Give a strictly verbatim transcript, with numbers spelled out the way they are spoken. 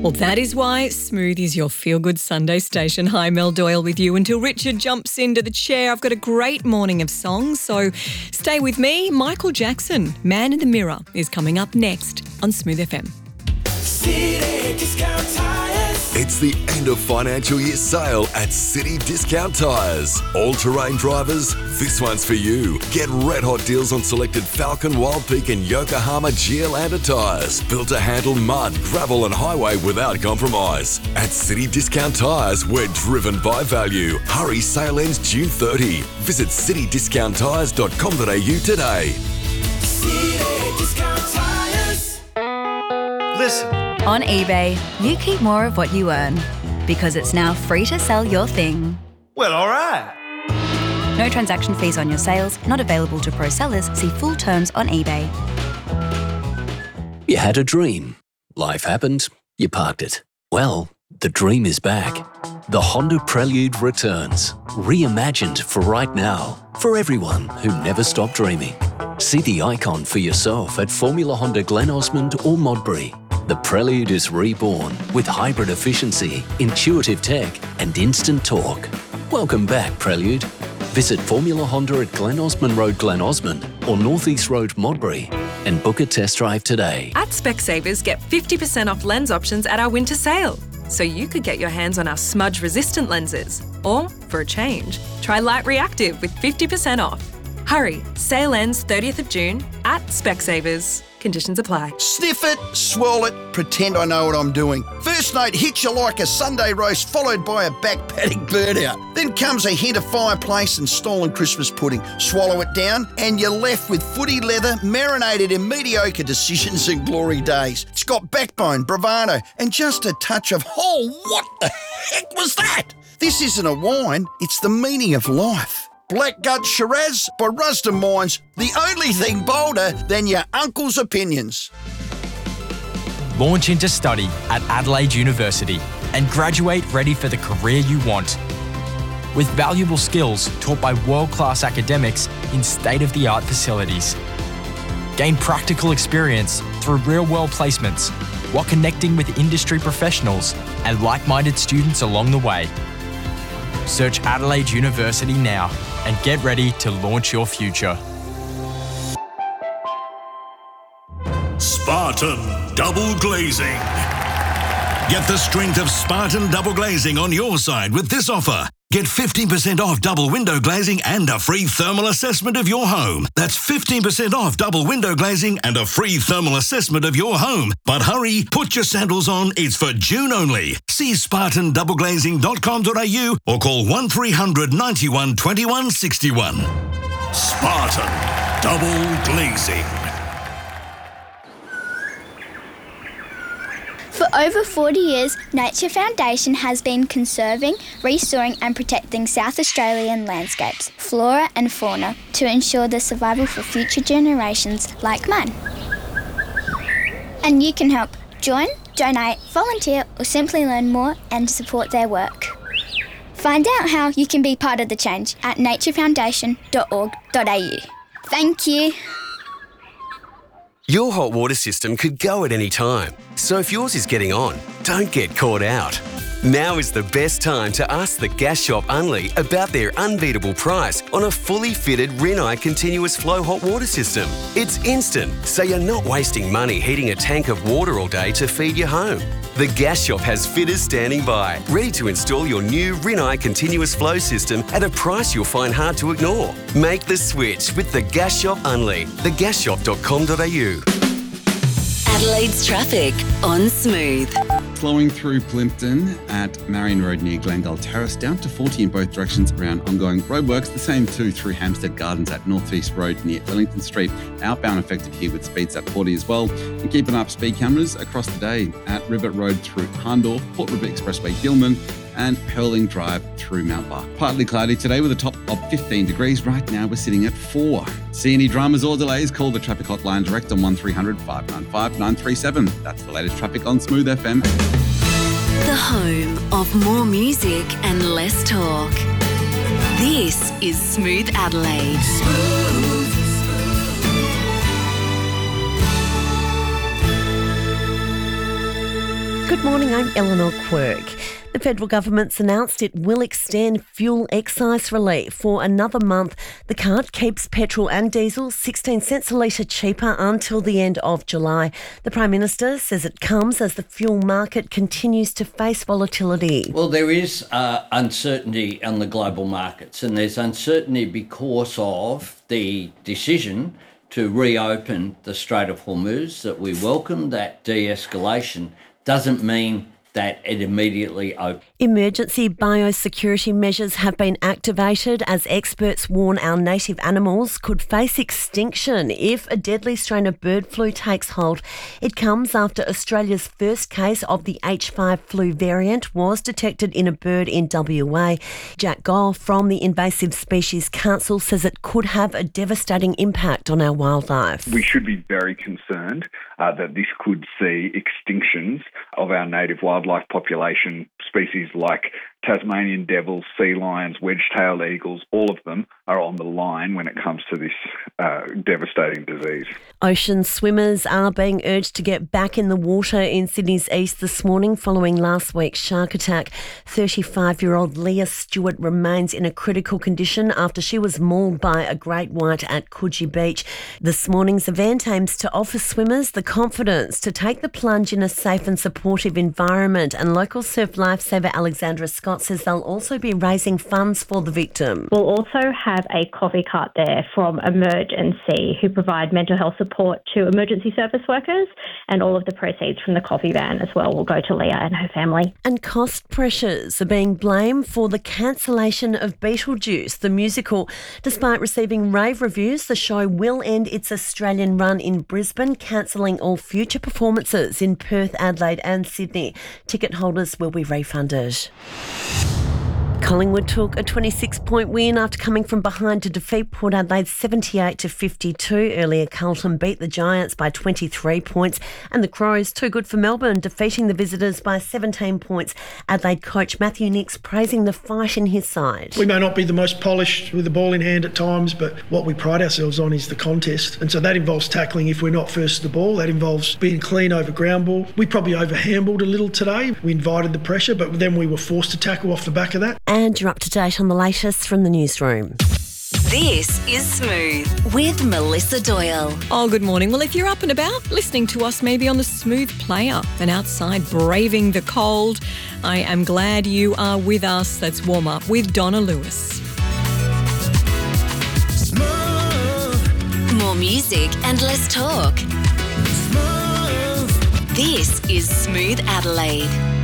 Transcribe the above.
Well, that is why Smooth is your feel-good Sunday station. Hi, Mel Doyle with you until Richard jumps into the chair. I've got a great morning of songs, so stay with me. Michael Jackson, Man in the Mirror, is coming up next on Smooth F M. City Discount Tires. It's the end of financial year sale at City Discount Tires. All-terrain drivers, this one's for you. Get red hot deals on selected Falcon, Wild Peak and Yokohama G L Anda tyres. Built to handle mud, gravel and highway without compromise. At City Discount Tires, we're driven by value. Hurry, sale ends June thirtieth. Visit city discount tires dot com dot a u today. City Discount Tires. Listen. On eBay, you keep more of what you earn because it's now free to sell your thing. Well, all right. No transaction fees on your sales, not available to pro sellers. See full terms on eBay. You had a dream. Life happened. You parked it. Well, the dream is back. The Honda Prelude returns. Reimagined for right now. For everyone who never stopped dreaming. See the icon for yourself at Formula Honda Glen Osmond or Modbury. The Prelude is reborn with hybrid efficiency, intuitive tech and instant torque. Welcome back, Prelude. Visit Formula Honda at Glen Osmond Road, Glen Osmond or North East Road, Modbury and book a test drive today. At Specsavers, get fifty percent off lens options at our winter sale. So you could get your hands on our smudge-resistant lenses. Or, for a change, try Light Reactive with fifty percent off. Hurry, sale ends thirtieth of June at Specsavers. Conditions apply. Sniff it, swirl it, pretend I know what I'm doing. First note hits you like a Sunday roast followed by a back paddock burnout. Then comes a hint of fireplace and stolen Christmas pudding. Swallow it down and you're left with footy leather marinated in mediocre decisions and glory days. It's got backbone, bravado and just a touch of, oh, what the heck was that? This isn't a wine, it's the meaning of life. Black Gut Shiraz by Rusden Wines, the only thing bolder than your uncle's opinions. Launch into study at Adelaide University and graduate ready for the career you want. With valuable skills taught by world-class academics in state-of-the-art facilities. Gain practical experience through real-world placements while connecting with industry professionals and like-minded students along the way. Search Adelaide University now and get ready to launch your future. Spartan Double Glazing. Get the strength of Spartan Double Glazing on your side with this offer. Get fifteen percent off double window glazing and a free thermal assessment of your home. That's fifteen percent off double window glazing and a free thermal assessment of your home. But hurry, put your sandals on, it's for June only. See spartan double glazing dot com dot a u or call one three hundred ninety-one twenty-one sixty-one. Spartan Double Glazing. For over forty years, Nature Foundation has been conserving, restoring and protecting South Australian landscapes, flora and fauna to ensure the survival for future generations like mine. And you can help. Join, donate, volunteer or simply learn more and support their work. Find out how you can be part of the change at nature foundation dot org dot a u. Thank you. Your hot water system could go at any time, so if yours is getting on, don't get caught out. Now is the best time to ask the Gas Shop Unley about their unbeatable price on a fully fitted Rinnai continuous flow hot water system. It's instant, so you're not wasting money heating a tank of water all day to feed your home. The Gas Shop has fitters standing by, ready to install your new Rinnai continuous flow system at a price you'll find hard to ignore. Make the switch with the Gas Shop Unley, the gas shop dot com dot a u. Adelaide's traffic on Smooth. Flowing through Plympton at Marion Road near Glendale Terrace, down to forty in both directions around ongoing roadworks. The same too through Hampstead Gardens at North East Road near Wellington Street. Outbound affected here with speeds at forty as well. And keeping up speed cameras across the day at Rivet Road through Hahndorf, Port River Expressway Gilman, and Hurling Drive through Mount Bark. Partly cloudy today with a top of fifteen degrees. Right now we're sitting at four. See any dramas or delays? Call the traffic hotline direct on one three hundred five nine five nine three seven. That's the latest traffic on Smooth F M. The home of more music and less talk. This is Smooth Adelaide. Smooth. Good morning, I'm Eleanor Quirk. The federal government's announced it will extend fuel excise relief for another month. The cut keeps petrol and diesel sixteen cents a litre cheaper until the end of July. The Prime Minister says it comes as the fuel market continues to face volatility. Well, there is uh, uncertainty on the global markets, and there's uncertainty because of the decision to reopen the Strait of Hormuz that we welcome. That de-escalation doesn't mean that it immediately opens. Emergency biosecurity measures have been activated as experts warn our native animals could face extinction if a deadly strain of bird flu takes hold. It comes after Australia's first case of the H five flu variant was detected in a bird in W A. Jack Goll from the Invasive Species Council says it could have a devastating impact on our wildlife. We should be very concerned uh, that this could see extinctions of our native wildlife population. Species like Tasmanian devils, sea lions, wedge-tailed eagles, all of them are on the line when it comes to this uh, devastating disease. Ocean swimmers are being urged to get back in the water in Sydney's east this morning following last week's shark attack. thirty-five-year-old Leah Stewart remains in a critical condition after she was mauled by a great white at Coogee Beach. This morning's event aims to offer swimmers the confidence to take the plunge in a safe and supportive environment, and local surf lifesaver Alexandra Scott says they'll also be raising funds for the victim. We'll also have a coffee cart there from Emerge and See, who provide mental health support to emergency service workers, and all of the proceeds from the coffee van as well will go to Leah and her family. And cost pressures are being blamed for the cancellation of Beetlejuice, the musical. Despite receiving rave reviews, the show will end its Australian run in Brisbane, cancelling all future performances in Perth, Adelaide and Sydney. Ticket holders will be refunded. Collingwood took a twenty-six point win after coming from behind to defeat Port Adelaide seventy-eight to fifty-two. Earlier, Carlton beat the Giants by twenty-three points, and the Crows, too good for Melbourne, defeating the visitors by seventeen points. Adelaide coach Matthew Nicks praising the fight in his side. We may not be the most polished with the ball in hand at times, but what we pride ourselves on is the contest, and so that involves tackling if we're not first to the ball. That involves being clean over ground ball. We probably over-handballed a little today. We invited the pressure, but then we were forced to tackle off the back of that. And you're up to date on the latest from the newsroom. This is Smooth with Melissa Doyle. Oh, good morning. Well, if you're up and about, listening to us maybe on the Smooth Player and outside braving the cold, I am glad you are with us. Let's warm up with Donna Lewis. Smooth. More music and less talk. Smooth. This is Smooth Adelaide.